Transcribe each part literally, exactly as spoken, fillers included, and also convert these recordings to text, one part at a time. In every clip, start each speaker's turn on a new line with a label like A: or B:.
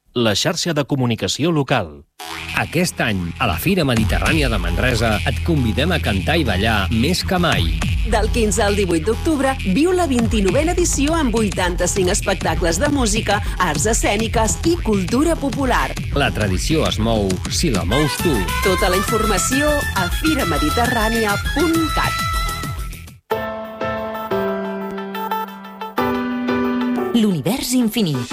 A: la xarxa de comunicació local.
B: Aquest any, a la Fira Mediterrània de Manresa, et convidem a cantar i ballar més que mai.
C: Del quinze al divuit d'octubre, viu la vint-i-novena edició amb vuitanta-cinc espectacles de música, arts escèniques i cultura popular.
B: La tradició es mou si la mous tu.
C: Tota la informació a fira mediterrània punt cat.
D: L'univers infinit.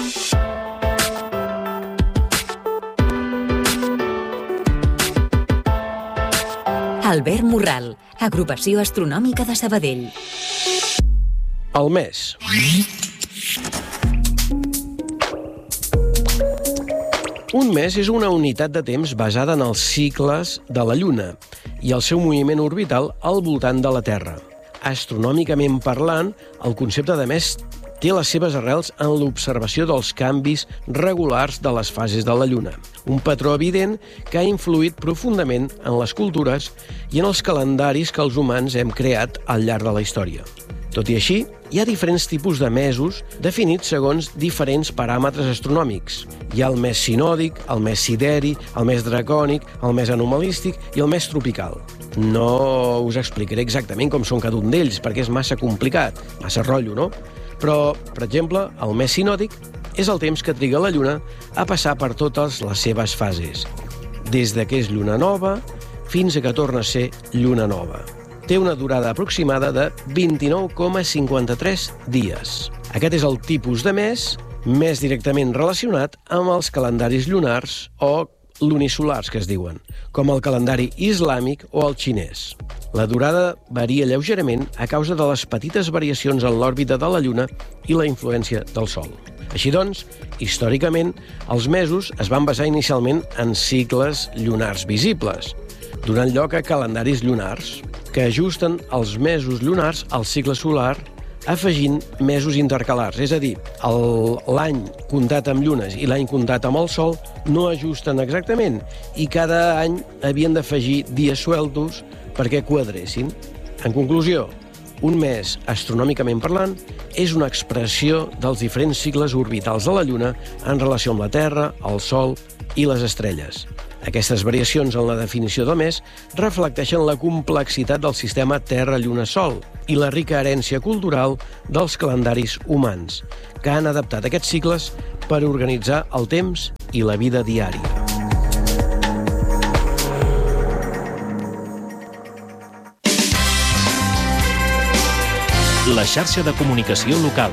D: Albert Morral, Agrupació Astronòmica de Sabadell.
E: El mes. Un mes és una unitat de temps basada en els cicles de la Lluna i el seu moviment orbital al voltant de la Terra. Astronòmicament parlant, el concepte de mes té les seves arrels en l'observació dels canvis regulars de les fases de la Lluna, un patró evident que ha influït profundament en les cultures i en els calendaris que els humans hem creat al llarg de la història. Tot i així, hi ha diferents tipus de mesos definits segons diferents paràmetres astronòmics. Hi ha el mes sinòdic, el mes sideri, el mes dracònic, el mes anomalístic i el mes tropical. No us explicaré exactament com són cada un d'ells, perquè és massa complicat, massa rotllo, no? Però, per exemple, el mes sinòdic és el temps que triga la Lluna a passar per totes les seves fases, des de que és lluna nova fins a que torna a ser lluna nova. Té una durada aproximada de vint-i-nou coma cinquanta-tres dies. Aquest és el tipus de mes més directament relacionat amb els calendaris llunars o lunisolars, que es diuen, com el calendari islàmic o el xinès. La durada varia lleugerament a causa de les petites variacions en l'òrbita de la Lluna i la influència del Sol. Així doncs, històricament, els mesos es van basar inicialment en cicles lunars visibles, donant lloc a calendaris lunars, que ajusten els mesos lunars al cicle solar afegint mesos intercalars, és a dir, l'any comptat amb llunes i l'any comptat amb el sol no ajusten exactament i cada any havien d'afegir dies sueltos perquè quadressin. En conclusió, un mes, astronòmicament parlant, és una expressió dels diferents cicles orbitals de la Lluna en relació amb la Terra, el Sol i les estrelles. Aquestes variacions en la definició del mes reflecteixen la complexitat del sistema Terra-Lluna-Sol i la rica herència cultural dels calendaris humans, que han adaptat aquests cicles per organitzar el temps i la vida diària.
A: La xarxa de comunicació local.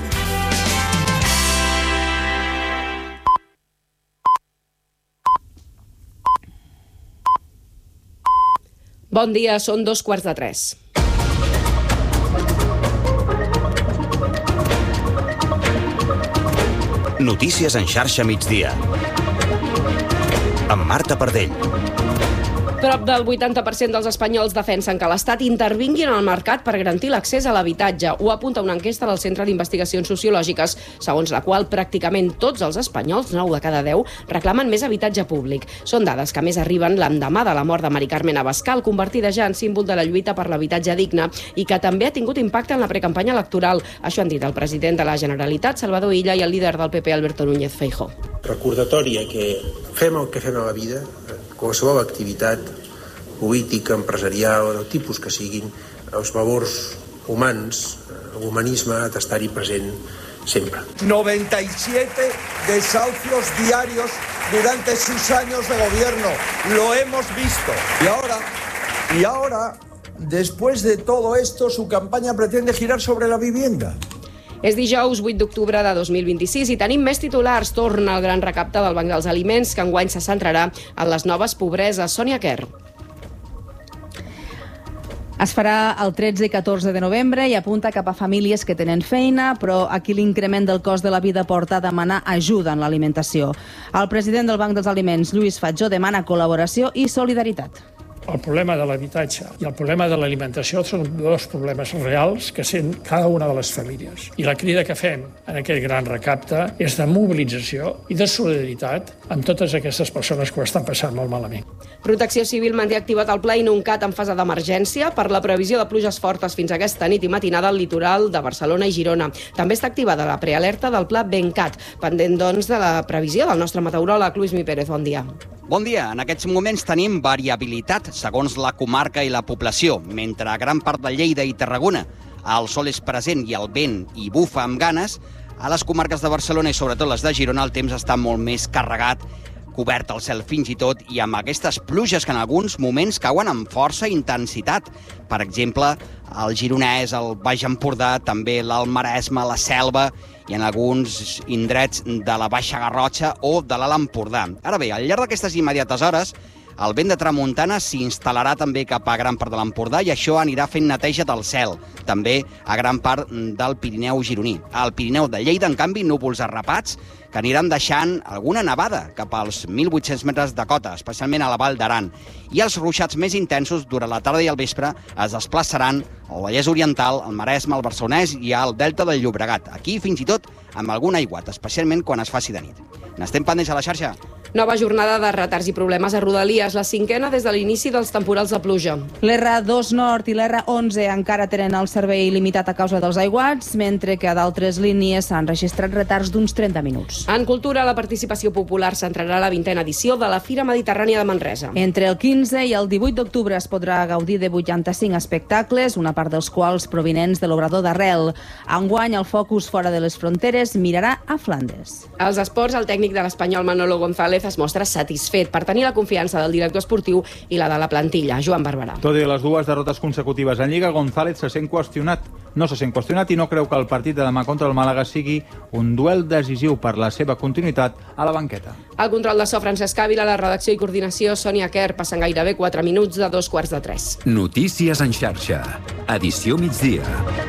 F: Bon dia, són dos quarts de tres.
G: Notícies en xarxa migdia. Amb Marta Pardell.
F: Prop del vuitanta per cent dels espanyols defensen que l'Estat intervingui en el mercat per garantir l'accés a l'habitatge. Ho apunta una enquesta del Centre d'Investigacions Sociològiques, segons la qual pràcticament tots els espanyols, nou de cada deu, reclamen més habitatge públic. Són dades que més arriben l'endemà de la mort de Mari Carmen Abascal, convertida ja en símbol de la lluita per l'habitatge digne i que també ha tingut impacte en la precampanya electoral. Això han dit el president de la Generalitat, Salvador Illa, i el líder del P P, Alberto Núñez Feijóo.
H: Recordatori que fem el que fem a la vida, qualsevol activitat política, empresarial, del tipus que siguin, els valors humans, l'humanisme ha d'estar-hi present siempre.
I: noventa y siete desahucios diarios durante sus años de gobierno. Lo hemos visto. Y ahora, y ahora, después de todo esto, su campaña pretende girar sobre la vivienda.
F: És dijous vuit d'octubre de dos mil vint-i-sis i tenim més titulars. Torna el gran recapte del Banc dels Aliments, que enguany se centrarà en les noves pobreses. Sònia Quer.
J: Es farà el tretze i catorze de novembre i apunta cap a famílies que tenen feina, però aquí l'increment del cost de la vida porta a demanar ajuda en l'alimentació. El president del Banc dels Aliments, Lluís Fatjó, demana col·laboració i solidaritat.
K: El problema de l'habitatge i el problema de l'alimentació són dos problemes reals que sent cada una de les famílies. I la crida que fem en aquest gran recapte és de mobilització i de solidaritat amb totes aquestes persones que ho estan passant molt malament.
F: Protecció Civil manté activat el Pla Inuncat en fase d'emergència per la previsió de pluges fortes fins aquesta nit i matinada al litoral de Barcelona i Girona. També està activada la prealerta del Pla Bencat, pendent, doncs, de la previsió del nostre meteoròleg Luismi Pérez. Bon dia.
L: Bon dia. En aquests moments tenim variabilitat segons la comarca i la població, mentre a gran part de Lleida i Tarragona el sol és present i el vent hi bufa amb ganes. A les comarques de Barcelona i sobretot les de Girona el temps està molt més carregat, cobert el cel fins i tot, i amb aquestes pluges que en alguns moments cauen amb força intensitat. Per exemple, el Gironès, el Baix Empordà, també l'Alt Maresme, la Selva i en alguns indrets de la Baixa Garrotxa o de l'Alt Empordà. Ara bé, al llarg d'aquestes immediates hores, el vent de tramuntana s'instal·larà també cap a gran part de l'Empordà i això anirà fent neteja del cel, també a gran part del Pirineu gironí. Al Pirineu de Lleida, en canvi, núvols arrapats que aniran deixant alguna nevada cap als mil vuit-cents metres de cota, especialment a la Vall d'Aran. I els ruixats més intensos durant la tarda i el vespre es desplaçaran al Vallès Oriental, al Maresme, al Barcelonès i al Delta del Llobregat. Aquí, fins i tot, amb algun aiguat, especialment quan es faci de nit. N'estem pendents a la xarxa.
F: Nova jornada de retards i problemes a Rodalies, la cinquena des de l'inici dels temporals de pluja.
J: L'R dos Nord i l'R onze encara tenen el servei limitat a causa dels aiguats, mentre que a d'altres línies s'han registrat retards d'uns trenta minuts.
F: En cultura, la participació popular centrarà la vintena edició de la Fira Mediterrània de Manresa.
J: Entre el quinze i el divuit d'octubre es podrà gaudir de vuitanta-cinc espectacles, una part dels quals provinents de l'Obrador d'Arrel. Enguany, el focus fora de les fronteres mirarà a Flandes.
F: Als esports, el tècnic de l'Espanyol Manolo González es mostra satisfet per tenir la confiança del director esportiu i la de la plantilla, Joan Barberà.
M: Tot i les dues derrotes consecutives en Lliga, González se sent qüestionat. No se sent qüestionat i no creu que el partit de demà contra el Màlaga sigui un duel decisiu per la seva continuïtat a la banqueta.
F: El control de so, Francesc Ávila, la redacció i coordinació, Sònia Kerr, passen gairebé quatre minuts de dos quarts de tres.
N: Notícies en xarxa. Edició migdia.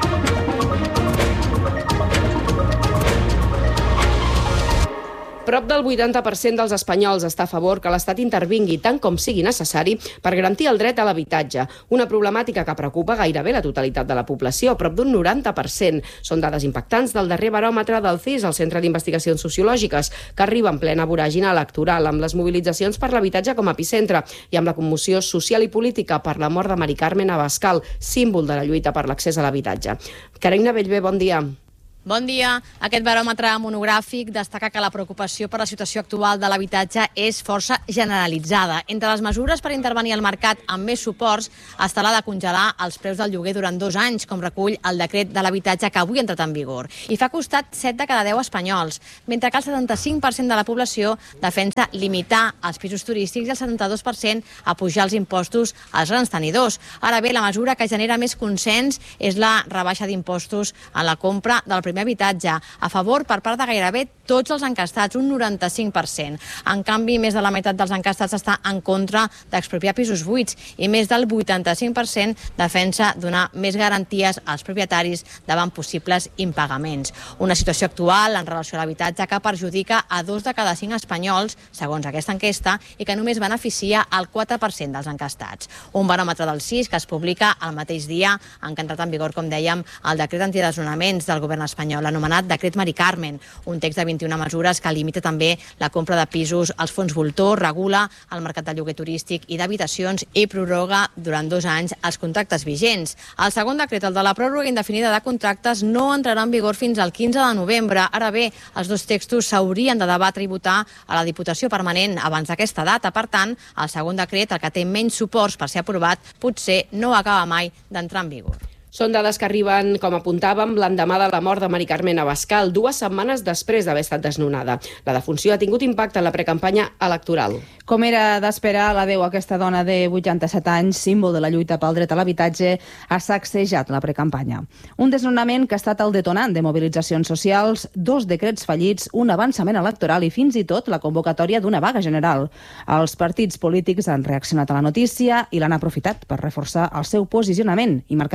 F: Prop del vuitanta per cent dels espanyols està a favor que l'Estat intervingui tant com sigui necessari per garantir el dret a l'habitatge, una problemàtica que preocupa gairebé la totalitat de la població, prop d'un noranta per cent. Són dades impactants del darrer baròmetre del C I S, el Centre d'Investigacions Sociològiques, que arriba en plena voràgina electoral, amb les mobilitzacions per l'habitatge com a epicentre i amb la commoció social i política per la mort de Mari Carmen Abascal, símbol de la lluita per l'accés a l'habitatge. Carolina Bellver, bon dia.
O: Bon dia. Aquest baròmetre monogràfic destaca que la preocupació per la situació actual de l'habitatge és força generalitzada. Entre les mesures per intervenir al mercat amb més suports està la de congelar els preus del lloguer durant dos anys, com recull el decret de l'habitatge que avui ha entrat en vigor. I fa costat set de cada deu espanyols, mentre que el setanta-cinc per cent de la població defensa limitar els pisos turístics i el setanta-dos per cent apujar els impostos als grans tenidors. Ara bé, la mesura que genera més consens és la rebaixa d'impostos en la compra del primer habitatge, a favor per part de gairebé tots els encastats, un noranta-cinc per cent. En canvi, més de la meitat dels encastats està en contra d'expropiar pisos buits i més del vuitanta-cinc per cent defensa donar més garanties als propietaris davant possibles impagaments. Una situació actual en relació a l'habitatge que perjudica a dos de cada cinc espanyols, segons aquesta enquesta, i que només beneficia el quatre per cent dels encastats. Un baròmetre del C I S que es publica el mateix dia en què ha entrat en vigor, com dèiem, el decret antidesnonaments del govern espanyol, l'anomenat Decret Mari Carmen, un text de vint-i-una mesures que limita també la compra de pisos als fons voltor, regula el mercat de lloguer turístic i d'habitacions i prorroga durant dos anys els contractes vigents. El segon decret, el de la pròrroga indefinida de contractes, no entrarà en vigor fins al quinze de novembre. Ara bé, els dos textos s'haurien de debatre i votar a la Diputació Permanent abans d'aquesta data. Per tant, el segon decret, el que té menys suports per ser aprovat, potser no acaba mai d'entrar en vigor.
F: Són dades que arriben, com apuntàvem, l'endemà de la mort de Mari Carmen Abascal, dues setmanes després d'haver estat desnonada. La defunció ha tingut impacte en la precampanya electoral.
J: Com era d'esperar, la veu aquesta dona de vuitanta-set anys, símbol de la lluita pel dret a l'habitatge, ha sacsejat la precampanya. Un desnonament que ha estat el detonant de mobilitzacions socials, dos decrets fallits, un avançament electoral i fins i tot la convocatòria d'una vaga general. Els partits polítics han reaccionat a la notícia i l'han aprofitat per reforçar el seu posicionament i marcar perfil.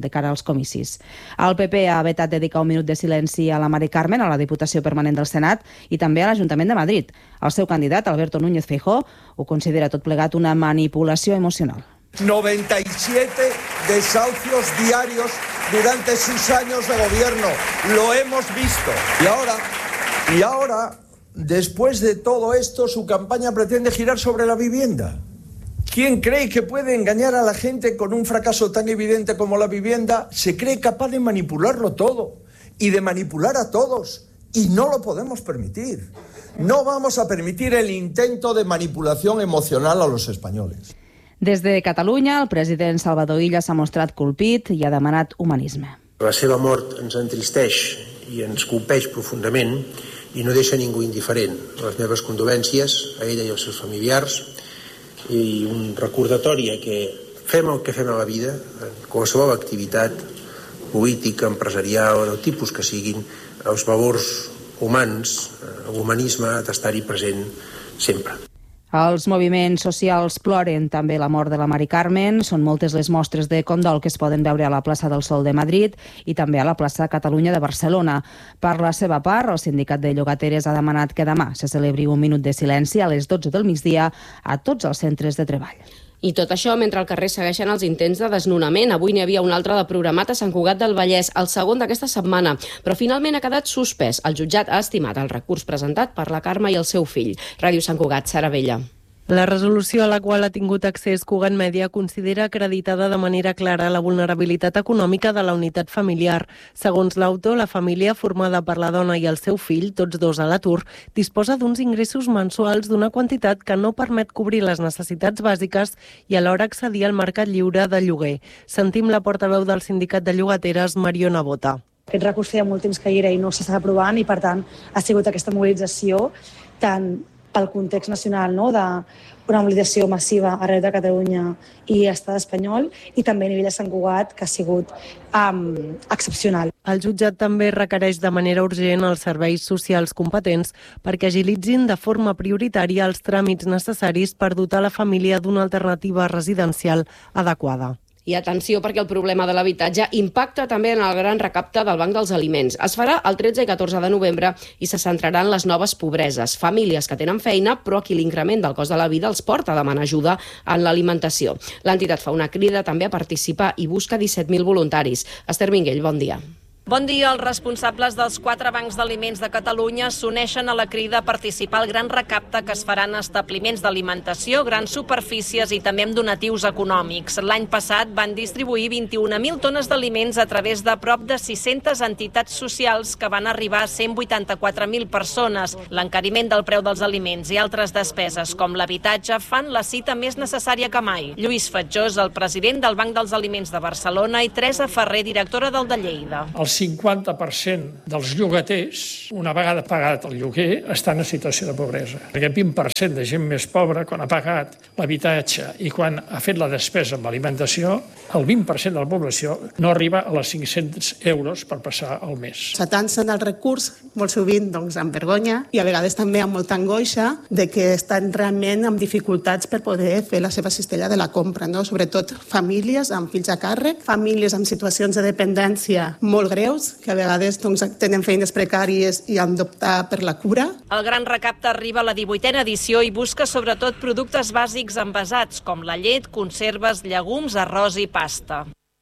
J: de cara als comicis. El P P ha vetat dedicar un minut de silenci a la Mari Carmen, a la Diputació Permanent del Senat, i també a l'Ajuntament de Madrid. El seu candidat, Alberto Núñez Feijóo, ho considera tot plegat una manipulació emocional.
I: noventa y siete desahucios diarios durante sus años de gobierno. Lo hemos visto. Y ahora, y ahora, después de todo esto, su campaña pretende girar sobre la vivienda. ¿Quién cree que puede engañar a la gente con un fracaso tan evidente como la vivienda? Se cree capaz de manipularlo todo y de manipular a todos. Y no lo podemos permitir. No vamos a permitir el intento de manipulación emocional a los españoles.
J: Des de Catalunya, el president Salvador Illa s'ha mostrat colpit i ha demanat humanisme.
H: La seva mort ens entristeix i ens colpeix profundament i no deixa ningú indiferent. Les meves condolències a ella i als seus familiars i un recordatori que fem el que fem a la vida, en qualsevol activitat política, empresarial, del tipus que siguin, els valors humans, l'humanisme ha d'estar-hi present sempre.
J: Els moviments socials ploren també la mort de la Mari Carmen. Són moltes les mostres de condol que es poden veure a la plaça del Sol de Madrid i també a la plaça Catalunya de Barcelona. Per la seva part, el sindicat de llogateres ha demanat que demà se celebri un minut de silenci a les dotze del migdia a tots els centres de treball.
F: I tot això mentre al carrer segueixen els intents de desnonament. Avui n'hi havia un altre de programat a Sant Cugat del Vallès, el segon d'aquesta setmana, però finalment ha quedat suspès. El jutjat ha estimat el recurs presentat per la Carme i el seu fill. Ràdio Sant Cugat, Sara Vella.
P: La resolució a la qual ha tingut accés Cugat Mèdia considera acreditada de manera clara la vulnerabilitat econòmica de la unitat familiar. Segons l'autor, la família, formada per la dona i el seu fill, tots dos a l'atur, disposa d'uns ingressos mensuals d'una quantitat que no permet cobrir les necessitats bàsiques i alhora accedir al mercat lliure de lloguer. Sentim la portaveu del sindicat de llogateres, Mariona Bota.
Q: Aquest recurs feia molt temps que hi era i no s'estava aprovant i, per tant, ha sigut aquesta mobilització tant pel context nacional, no?, d'una mobilització massiva arreu de Catalunya i estat espanyol, i també a nivell de Sant Cugat, que ha sigut um, excepcional.
P: El jutjat també requereix de manera urgent els serveis socials competents perquè agilitzin de forma prioritària els tràmits necessaris per dotar la família d'una alternativa residencial adequada.
F: I atenció, perquè el problema de l'habitatge impacta també en el gran recapte del Banc dels Aliments. Es farà el tretze i catorze de novembre i se centrarà en les noves pobreses, famílies que tenen feina però qui l'increment del cost de la vida els porta a demanar ajuda en l'alimentació. L'entitat fa una crida també a participar i busca disset mil voluntaris. Esther Minguell, bon dia.
R: Bon dia. Els responsables dels quatre bancs d'aliments de Catalunya s'uneixen a la crida a participar al gran recapte que es farà en establiments d'alimentació, grans superfícies i també amb donatius econòmics. L'any passat van distribuir vint-i-un mil tones d'aliments a través de prop de sis-centes entitats socials que van arribar a cent vuitanta-quatre mil persones. L'encariment del preu dels aliments i altres despeses com l'habitatge fan la cita més necessària que mai. Lluís Fatjós, el president del Banc dels Aliments de Barcelona, i Teresa Ferrer, directora del de Lleida.
K: El cinquanta per cent dels llogaters, una vegada pagat el lloguer, estan en situació de pobresa. Aquest vint per cent de gent més pobra, quan ha pagat l'habitatge i quan ha fet la despesa amb alimentació, el vint per cent de la població no arriba a les cinc-cents euros per passar el mes.
S: S'atancen al recurs, molt sovint doncs, amb vergonya i a vegades també amb molta angoixa de que estan realment amb dificultats per poder fer la seva cistella de la compra, no? Sobretot famílies amb fills a càrrec, famílies amb situacions de dependència molt greus, que a vegades doncs, tenen feines precàries i han d'optar per la cura.
R: El gran recapte arriba a la divuitena edició i busca sobretot productes bàsics envasats, com la llet, conserves, llegums, arròs i pasta.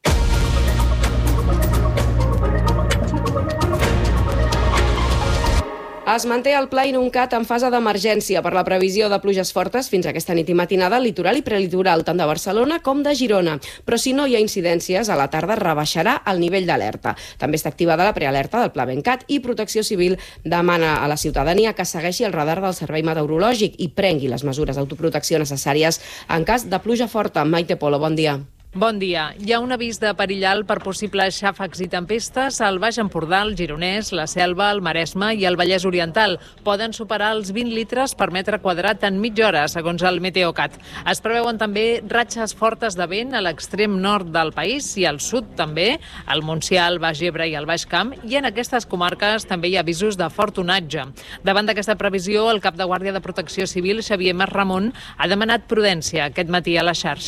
F: Es manté el pla Inuncat en fase d'emergència per la previsió de pluges fortes fins aquesta nit i matinada al litoral i prelitoral, tant de Barcelona com de Girona. Però si no hi ha incidències, a la tarda rebaixarà el nivell d'alerta. També està activada la prealerta del Pla Bencat i Protecció Civil demana a la ciutadania que segueixi el radar del Servei Meteorològic i prengui les mesures d'autoprotecció necessàries en cas de pluja forta. Maite Polo, bon dia.
T: Bon dia. Hi ha un avís de perill alt per possibles xàfecs i tempestes al Baix Empordà, el Gironès, la Selva, el Maresme i el Vallès Oriental. Poden superar els vint litres per metre quadrat en mitja hora, segons el Meteocat. Es preveuen també ratxes fortes de vent a l'extrem nord del país i al sud també, al Montsià, el Baix Ebre i el Baix Camp, i en aquestes comarques també hi ha avisos de fort onatge. Davant d'aquesta previsió, el cap de Guàrdia de Protecció Civil, Xavier Mas Ramon, ha demanat prudència aquest matí a la xarxa.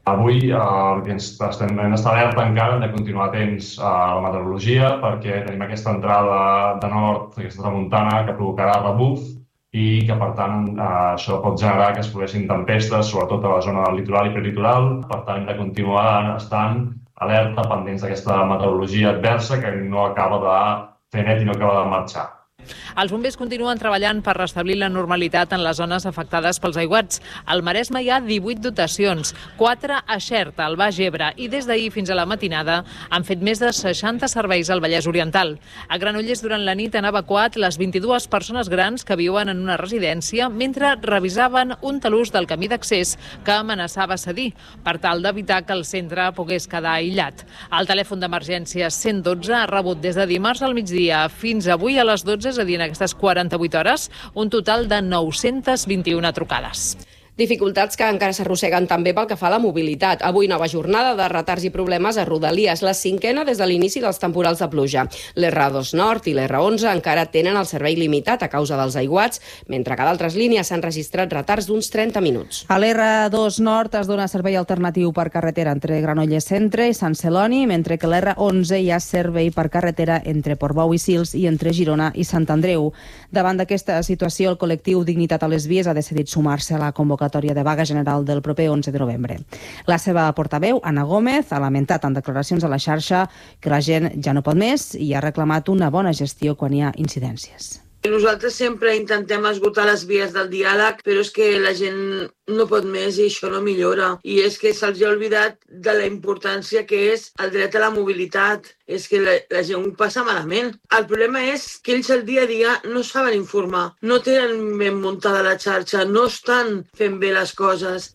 U: Avui eh, estem en esta alerta encara, hem de continuar atents a la meteorologia perquè tenim aquesta entrada de nord, aquesta tramuntana que provocarà rebuf i que, per tant, eh, això pot generar que es produeixin tempestes, sobretot a la zona del litoral i peritoral. Per tant, hem de continuar estant alerta, pendents d'aquesta meteorologia adversa que no acaba de fer net i no acaba de marxar.
T: Els bombers continuen treballant per restablir la normalitat en les zones afectades pels aiguats. Al Maresme hi ha divuit dotacions, quatre a Xert, al Baix Ebre, i des d'ahir fins a la matinada han fet més de seixanta serveis al Vallès Oriental. A Granollers, durant la nit, han evacuat les vint-i-dues persones grans que viuen en una residència mentre revisaven un talús del camí d'accés que amenaçava cedir, per tal d'evitar que el centre pogués quedar aïllat. El telèfon d'emergències cent dotze ha rebut des de dimarts al migdia fins avui a les dotze, és a dir, en aquestes quaranta-vuit hores, un total de nou-cents vint-i-una trucades.
F: Dificultats que encara s'arrosseguen també pel que fa a la mobilitat. Avui nova jornada de retards i problemes a Rodalies, la cinquena des de l'inici dels temporals de pluja. L'R dos Nord i l'R onze encara tenen el servei limitat a causa dels aiguats, mentre que d'altres línies s'han registrat retards d'uns trenta minuts.
J: A l'R dos Nord es dona servei alternatiu per carretera entre Granollers Centre i Sant Celoni, mentre que l'R onze hi ha servei per carretera entre Portbou i Sils i entre Girona i Sant Andreu. Davant d'aquesta situació, el col·lectiu Dignitat a les Vies ha decidit sumar-se a la convocatòria de vaga general del proper onze de novembre. La seva portaveu, Anna Gómez, ha lamentat en declaracions a la xarxa que la gent ja no pot més i ha reclamat una bona gestió quan hi ha incidències.
V: Nosaltres sempre intentem esgotar les vies del diàleg, però és que la gent no pot més i això no millora. I és que se'ls ha oblidat de la importància que és el dret a la mobilitat. És que la, la gent ho passa malament. El problema és que ells el dia a dia no saben informar, no tenen ben muntada la xarxa, no estan fent bé les coses.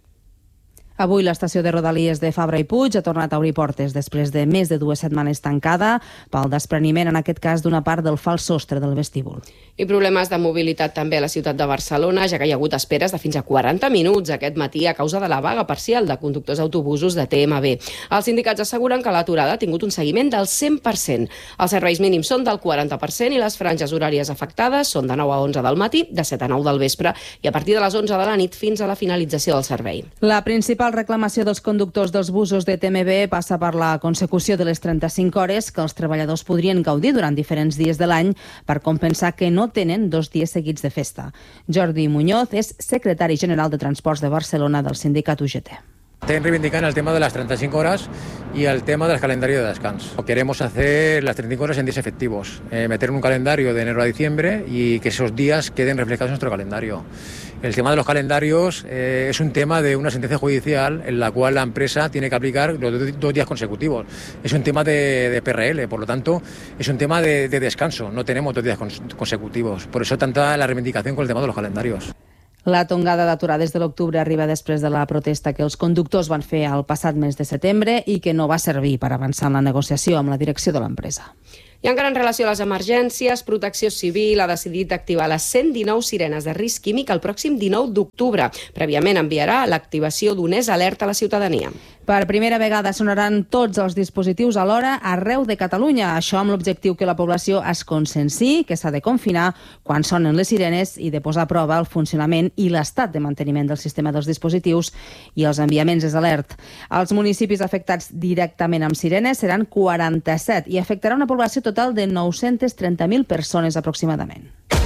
J: Avui l'estació de Rodalies de Fabra i Puig ha tornat a obrir portes després de més de dues setmanes tancada pel despreniment, en aquest cas, d'una part del fals sostre del vestíbul.
F: I problemes de mobilitat també a la ciutat de Barcelona, ja que hi ha hagut esperes de fins a quaranta minuts aquest matí a causa de la vaga parcial de conductors d'autobusos de T M B. Els sindicats asseguren que l'aturada ha tingut un seguiment del cent per cent. Els serveis mínims són del quaranta per cent i les franges horàries afectades són de nou a onze del matí, de set a nou del vespre i a partir de les onze de la nit fins a la finalització del servei.
J: La principal reclamació dels conductors dels busos de T M B passa per la consecució de les trenta-cinc hores que els treballadors podrien gaudir durant diferents dies de l'any per compensar que no tenen dos dies seguits de festa. Jordi Muñoz és secretari general de Transports de Barcelona del sindicat U G T.
W: Estén reivindicando el tema de las treinta y cinco horas y el tema del calendario de descanso. Queremos hacer las treinta y cinco horas en días efectivos, eh, meter un calendario de enero a diciembre y que esos días queden reflejados en nuestro calendario. El tema de los calendarios eh, es un tema de una sentencia judicial en la cual la empresa tiene que aplicar los dos días consecutivos. Es un tema de, de P R L, por lo tanto, es un tema de, de descanso. No tenemos dos días consecutivos. Por eso tanta la reivindicación con el tema de los calendarios.
J: La tongada d'aturades de l'octubre arriba després de la protesta que els conductors van fer el passat mes de setembre i que no va servir per avançar en la negociació amb la direcció de l'empresa.
F: I encara en relació a les emergències, Protecció Civil ha decidit activar les cent dinou sirenes de risc químic el pròxim dinou d'octubre. Prèviament enviarà l'activació d'un S alerta a la ciutadania.
J: Per primera vegada sonaran tots els dispositius alhora arreu de Catalunya. Això amb l'objectiu que la població es conscienciï que s'ha de confinar quan sonen les sirenes i de posar a prova el funcionament i l'estat de manteniment del sistema dels dispositius i els enviaments és alert. Els municipis afectats directament amb sirenes seran quaranta-set i afectarà una població total de nou-cents trenta mil persones aproximadament.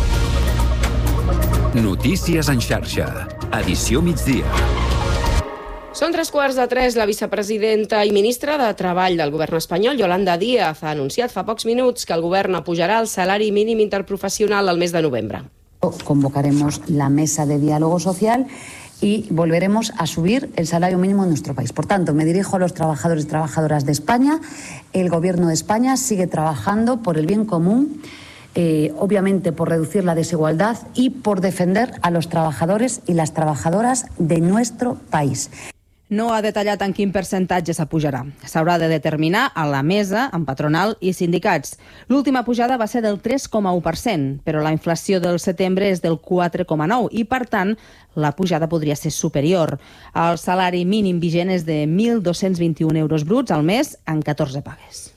N: Notícies en xarxa. Edició migdia.
F: Són tres quarts de tres. La vicepresidenta i ministra de Treball del govern espanyol, Yolanda Díaz, ha anunciat fa pocs minuts que el govern apujarà el salari mínim interprofessional al mes de novembre.
X: Convocaremos la mesa de diálogo social y volveremos a subir el salario mínimo en nuestro país. Por tanto, me dirijo a los trabajadores y trabajadoras de España. El Gobierno de España sigue trabajando por el bien común, eh, obviamente por reducir la desigualdad y por defender a los trabajadores y las trabajadoras de nuestro país.
J: No ha detallat en quin percentatge s'apujarà. S'haurà de determinar a la mesa, amb patronal i sindicats. L'última pujada va ser del tres coma u per cent, però la inflació del setembre és del quatre coma nou i, per tant, la pujada podria ser superior. El salari mínim vigent és de mil dos-cents vint-i-un euros bruts al mes en catorze pagues.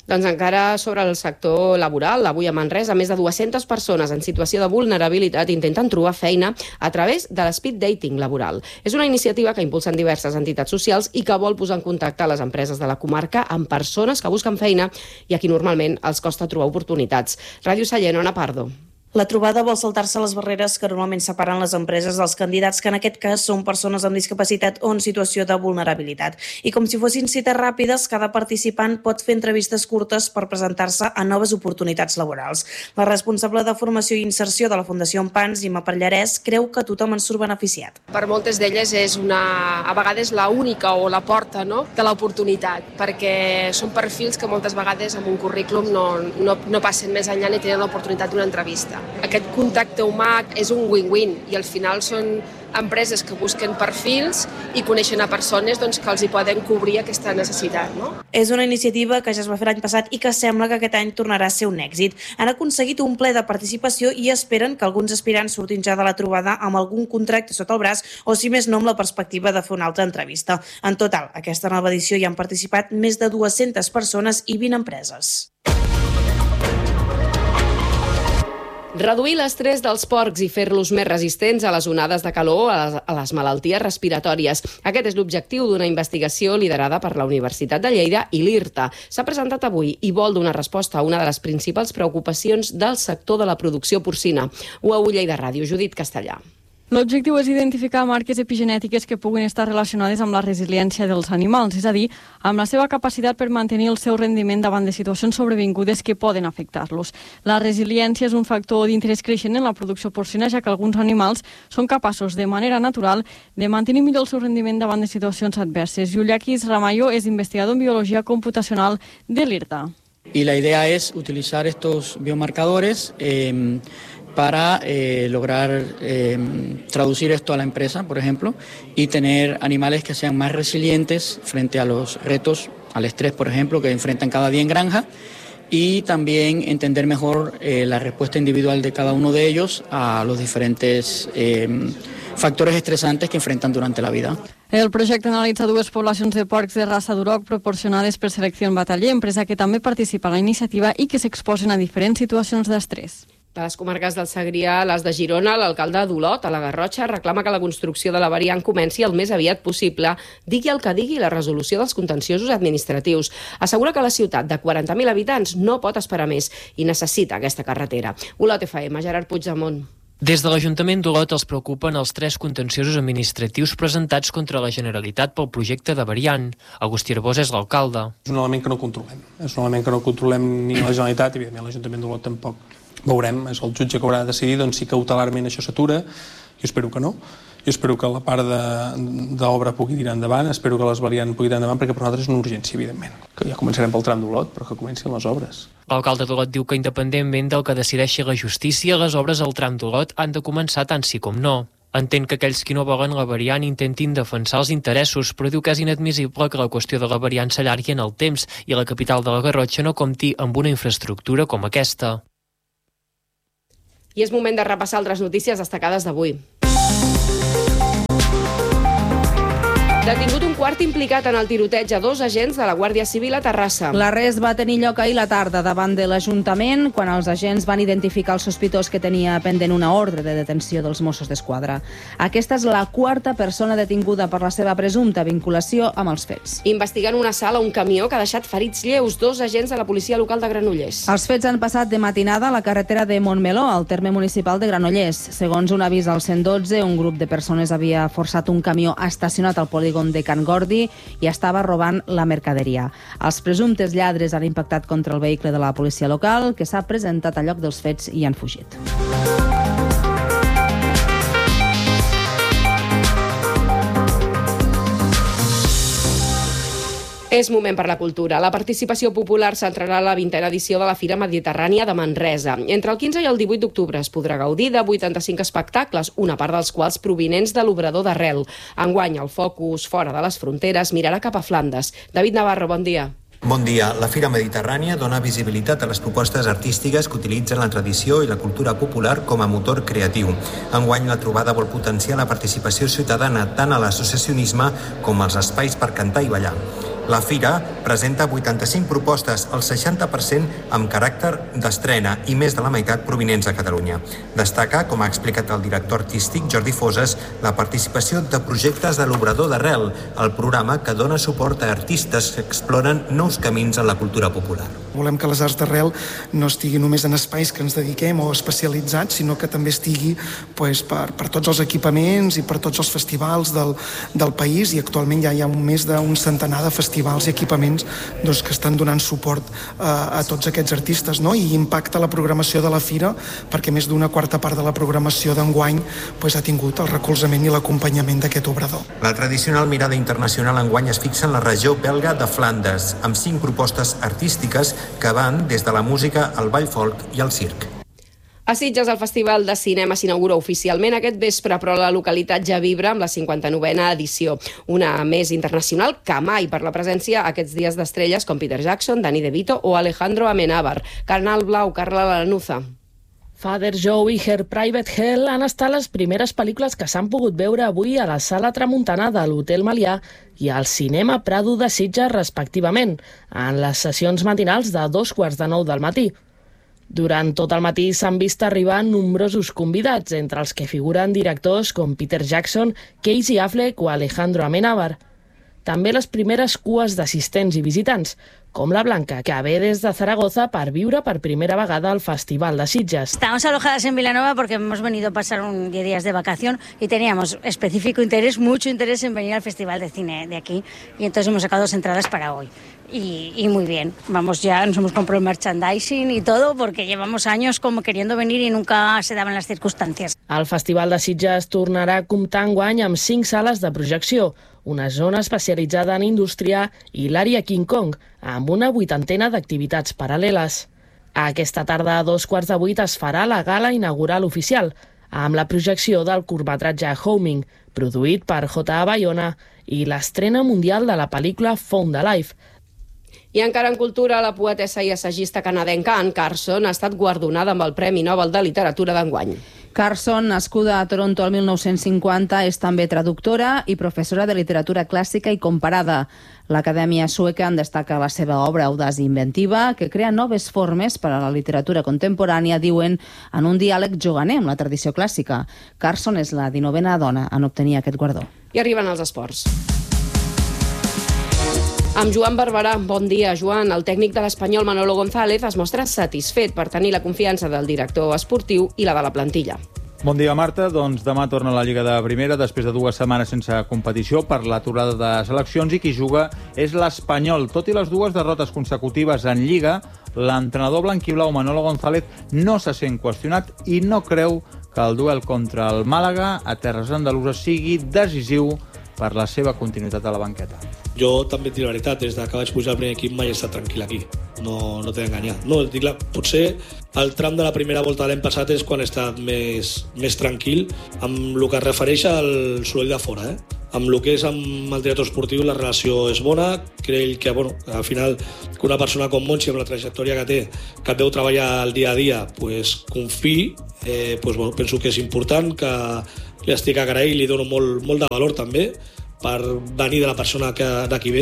F: Doncs encara sobre el sector laboral, avui a Manresa, més de dues-centes persones en situació de vulnerabilitat intenten trobar feina a través de l'speed dating laboral. És una iniciativa que impulsen diverses entitats socials i que vol posar en contacte a les empreses de la comarca amb persones que busquen feina i a qui normalment els costa trobar oportunitats. Ràdio Sallent, Ona Pardo.
B: La trobada vol saltar-se les barreres que normalment separen les empreses dels candidats, que en aquest cas són persones amb discapacitat o en situació de vulnerabilitat. I com si fossin cites ràpides, cada participant pot fer entrevistes curtes per presentar-se a noves oportunitats laborals. La responsable de formació i inserció de la Fundació Empans, Imma Pallarès, creu que tothom en surt beneficiat.
C: Per moltes d'elles és una, a vegades la única o la porta, no?, de l'oportunitat, perquè són perfils que moltes vegades amb un currículum no, no, no passen més enllà ni tenen l'oportunitat d'una entrevista. Aquest contacte humà és un win-win i al final són empreses que busquen perfils i coneixen a persones doncs, que els hi poden cobrir aquesta necessitat. No?
B: És una iniciativa que ja es va fer l'any passat i que sembla que aquest any tornarà a ser un èxit. Han aconseguit un ple de participació i esperen que alguns aspirants surtin ja de la trobada amb algun contracte sota el braç o, si més no, amb la perspectiva de fer una altra entrevista. En total, a aquesta nova edició hi han participat més de dues-centes persones i vint empreses.
F: Reduir l'estrès dels porcs i fer-los més resistents a les onades de calor, a les, a les malalties respiratòries. Aquest és l'objectiu d'una investigació liderada per la Universitat de Lleida i l'IRTA. S'ha presentat avui i vol donar resposta a una de les principals preocupacions del sector de la producció porcina. U A U Lleida Ràdio, Judit Castellà.
D: L'objectiu és identificar marques epigenètiques que puguin estar relacionades amb la resiliència dels animals, és a dir, amb la seva capacitat per mantenir el seu rendiment davant de situacions sobrevingudes que poden afectar-los. La resiliència és un factor d'interès creixent en la producció porcina, ja que alguns animals són capaços, de manera natural, de mantenir millor el seu rendiment davant de situacions adverses. Iuliakis Ramallo és investigador en biologia computacional de l'IRTA.
E: Y la idea es utilizar estos biomarcadores eh, para eh, lograr eh, traducir esto a la empresa, por ejemplo, y tener animales que sean más resilientes frente a los retos, al estrés, por ejemplo, que enfrentan cada día en granja, y también entender mejor eh, la respuesta individual de cada uno de ellos a los diferentes eh, factores estresantes que enfrentan durante la vida.
D: El projecte analitza dues poblacions de porcs de raça d'Uroc proporcionades per Selecció Bataller, empresa que també participa en la iniciativa i que s'exposen a diferents situacions d'estrès.
F: De les comarques del Segrià, les de Girona, l'alcalde d'Olot, a la Garrotxa, reclama que la construcció de la variant comenci el més aviat possible, digui el que digui la resolució dels contenciosos administratius. Assegura que la ciutat de quaranta mil habitants no pot esperar més i necessita aquesta carretera. Olot F M, Gerard Puigdemont.
A: Des de l'Ajuntament d'Olot els preocupen els tres contenciosos administratius presentats contra la Generalitat pel projecte de variant. Agustí Arbós és l'alcalde.
Y: És un element que no controlem. És un element que no controlem ni la Generalitat i, evidentment, l'Ajuntament d'Olot tampoc. Veurem, és el jutge que haurà de decidir doncs, si cautelarment això s'atura. Jo espero que no. Jo espero que la part d'obra pugui tirar endavant, espero que les variants pugui tirar endavant, perquè per nosaltres és una urgència, evidentment. Que ja començarem pel tram d'Olot, però que comencin les obres.
A: L'alcalde d'Olot diu que, independentment del que decideixi la justícia, les obres al tram d'Olot han de començar tant sí com no. Entén que aquells qui no volen la variant intentin defensar els interessos, però diu que és inadmissible que la qüestió de la variant s'allargui en el temps i la capital de la Garrotxa no compti amb una infraestructura com aquesta.
F: I és moment de repassar altres notícies destacades d'avui. Detingut un quart implicat en el tiroteig a dos agents de la Guàrdia Civil a Terrassa.
J: L'arrest va tenir lloc ahir la tarda davant de l'Ajuntament, quan els agents van identificar el sospitós que tenia pendent una ordre de detenció dels Mossos d'Esquadra. Aquesta és la quarta persona detinguda per la seva presumpta vinculació amb els fets.
F: Investigant una sala, un camió que ha deixat ferits lleus dos agents de la policia local de Granollers.
J: Els fets han passat de matinada a la carretera de Montmeló, al terme municipal de Granollers. Segons un avís al cent dotze, un grup de persones havia forçat un camió estacionat al polígon de Can Gordi i estava robant la mercaderia. Els presumptes lladres han impactat contra el vehicle de la policia local, que s'ha presentat al lloc dels fets i han fugit.
F: És moment per la cultura. La participació popular centrarà la vintena edició de la Fira Mediterrània de Manresa. Entre el quinze i el divuit d'octubre es podrà gaudir de vuitanta-cinc espectacles, una part dels quals provinents de l'Obrador d'Arrel. Enguany, el focus fora de les fronteres mirarà cap a Flandes. David Navarro, bon dia.
Z: Bon dia. La Fira Mediterrània dona visibilitat a les propostes artístiques que utilitzen la tradició i la cultura popular com a motor creatiu. Enguany, la trobada vol potenciar la participació ciutadana tant a l'associacionisme com als espais per cantar i ballar. La Fira presenta vuitanta-cinc propostes, el seixanta per cent amb caràcter d'estrena i més de la meitat provinents de Catalunya. Destaca, com ha explicat el director artístic Jordi Foses, la participació de projectes de l'Obrador d'Arrel, el programa que dona suport a artistes que exploren nous camins en la cultura popular.
G: Volem que les arts d'arrel no estigui només en espais que ens dediquem o especialitzats, sinó que també estigui pues, per, per tots els equipaments i per tots els festivals del, del país, i actualment ja hi ha un més d'un centenar de festivals i equipaments doncs, que estan donant suport a, a tots aquests artistes, no? I impacta la programació de la Fira perquè més d'una quarta part de la programació d'enguany pues, ha tingut el recolzament i l'acompanyament d'aquest obrador.
Z: La tradicional mirada internacional enguany es fixa en la regió belga de Flandes, amb cinc propostes artístiques que van des de la música al ball folk i al circ.
F: A Sitges, el Festival de Cinema s'inaugura oficialment aquest vespre, però la localitat ja vibra amb la cinquanta-novena edició, una més internacional que mai per la presència aquests dies d'estrelles com Peter Jackson, Danny DeVito o Alejandro Amenábar. Canal Blau, Carla Lanuza.
H: Father Joe i Her Private Hell han estat les primeres pel·lícules que s'han pogut veure avui a la Sala Tramuntana de l'Hotel Melià i al Cinema Prado de Sitges, respectivament, en les sessions matinals de dos quarts de nou del matí. Durant tot el matí s'han vist arribar nombrosos convidats, entre els que figuren directors com Peter Jackson, Casey Affleck o Alejandro Amenábar. També les primeres cues d'assistents i visitants, com la Blanca, que ve des de Zaragoza per viure per primera vegada al Festival de Sitges.
I: Estamos alojadas en Vilanova porque hemos venido a pasar un diez días de vacación y teníamos específico interés, mucho interés en venir al Festival de Cine de aquí, y entonces hemos sacado dos entradas para hoy. Y, y muy bien, vamos, ya nos hemos comprado el merchandising y todo porque llevamos años como queriendo venir y nunca se daban las circunstancias.
H: El Festival de Sitges tornarà a comptar enguany amb cinc sales de projecció, una zona especialitzada en indústria i l'àrea King Kong, amb una vuitantena d'activitats paral·leles. Aquesta tarda a dos quarts de vuit es farà la gala inaugural oficial, amb la projecció del curtmetratge Homing, produït per J A Bayona, i l'estrena mundial de la pel·lícula Found Alive.
F: I encara en cultura, la poetessa i assagista canadenca Anne Carson ha estat guardonada amb el Premi Nobel de Literatura d'enguany.
J: Carson, nascuda a Toronto el mil nou-cents cinquanta, és també traductora i professora de literatura clàssica i comparada. L'Acadèmia Sueca en destaca la seva obra audaç i inventiva, que crea noves formes per a la literatura contemporània, diuen, en un diàleg juganer amb la tradició clàssica. Carson és la dinovena dona en obtenir aquest guardó.
F: I arriben els esports. Amb Joan Barberà. Bon dia, Joan. El tècnic de l'Espanyol Manolo González es mostra satisfet per tenir la confiança del director esportiu i la de la plantilla.
L: Bon dia, Marta. Doncs demà torna a la Lliga de Primera després de dues setmanes sense competició per l'aturada de seleccions, i qui juga és l'Espanyol. Tot i les dues derrotes consecutives en Lliga, l'entrenador blanquiblau Manolo González no se sent qüestionat i no creu que el duel contra el Màlaga a terres andaluses sigui decisiu per la seva continuïtat a la banqueta.
M: Jo també et dic la veritat, des que vaig pujar al primer equip mai he estat tranquil aquí, no, no t'he d'enganyar. No, dic la, potser el tram de la primera volta de l'any passat és quan he estat més, més tranquil amb el que es refereix al soroll de fora. Eh? Amb el que és amb el director esportiu la relació és bona, crec que bueno, al final que una persona com Monchi amb la trajectòria que té, que et veu treballar el dia a dia, pues, confiï, eh, pues, bueno, penso que és important, que li estic agraït i li dono molt, molt de valor també per venir de la persona que, de qui ve.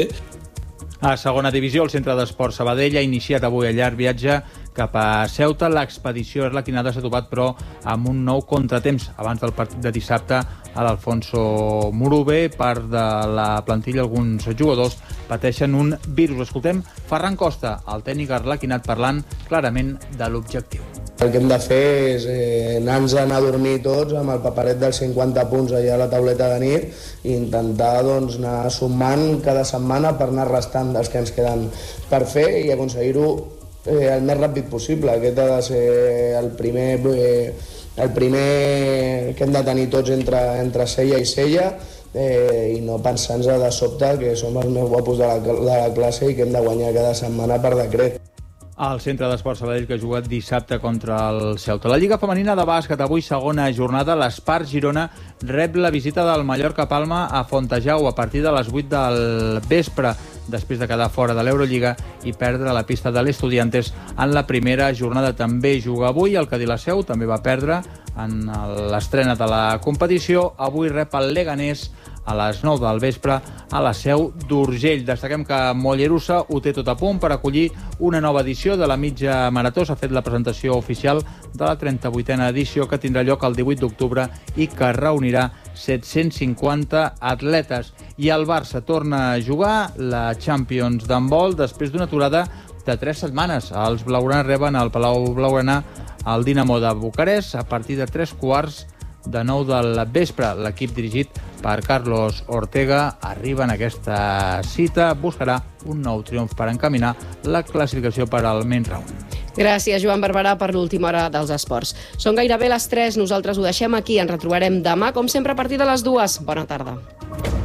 L: A segona divisió, el Centre d'Esport Sabadell ha iniciat avui el llarg viatge cap a Ceuta. L'expedició arlequinada s'ha topat, però, amb un nou contratemps. Abans del partit de dissabte, a l'Alfonso Murube, part de la plantilla, alguns jugadors pateixen un virus. Escoltem Ferran Costa, el tècnic arlequinat, parlant clarament de l'objectiu.
O: El que hem de fer és eh, anar-nos a anar a dormir tots amb el paperet dels cinquanta punts allà a la tauleta de nit i intentar doncs, anar sumant cada setmana per anar restant dels que ens queden per fer i aconseguir-ho eh, el més ràpid possible. Aquest ha de ser el primer, eh, el primer que hem de tenir tots entre, entre cella i cella eh, i no pensar-nos de sobte que som els més guapos de la, de la classe i que hem de guanyar cada setmana per decret.
L: El Centre d'Esport Sabadell, que ha jugat dissabte contra el Ceuta. La Lliga Femenina de Bàsquet, avui segona jornada. L'Espart Girona rep la visita del Mallorca Palma a Fontejau a partir de les vuit del vespre, després de quedar fora de l'Eurolliga i perdre la pista de l'Estudiantes en la primera jornada. També juga avui el Cadí la Seu, també va perdre en l'estrena de la competició. Avui rep el Leganés a les nou del vespre a la Seu d'Urgell. Destaquem que Mollerussa ho té tot a punt per acollir una nova edició de la mitja marató. S'ha fet la presentació oficial de la trenta-vuitena edició que tindrà lloc el divuit d'octubre i que reunirà set-cents cinquanta atletes. I el Barça torna a jugar la Champions d'handbol després d'una aturada de tres setmanes. Els blaugrana reben al Palau Blaugrana el Dinamo de Bucarest a partir de tres quarts de nou del vespre. L'equip dirigit per Carlos Ortega arriba en aquesta cita, buscarà un nou triomf per encaminar la classificació per al main round.
F: Gràcies, Joan Barberà, per l'última hora dels esports. Són gairebé les tres, nosaltres ho deixem aquí, ens retrobarem demà, com sempre, a partir de les dues. Bona tarda.